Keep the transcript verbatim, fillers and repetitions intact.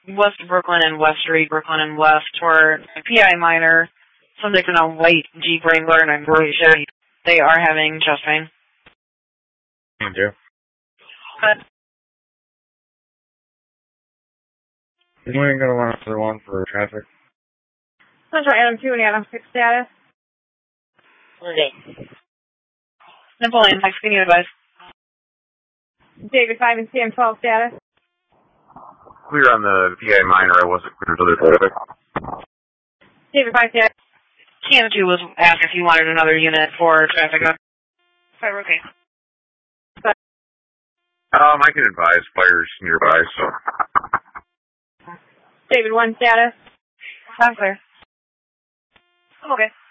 West Brooklyn and West Street, Brooklyn and West, where a P I minor, subject in a white Jeep Wrangler and a gray Chevy, they are having chest pain. Thank you. But Is anyone going to want another one for traffic? Central Adam two and Adam six status. okay. Napoleon, Mike, can you advise? David five and C M twelve status. Clear on the P I minor. I wasn't clear to the traffic. David five status. C M two was asked if you wanted another unit for traffic. Fire, okay. Um, I can advise fires nearby, so. David one status. I'm clear. Okay.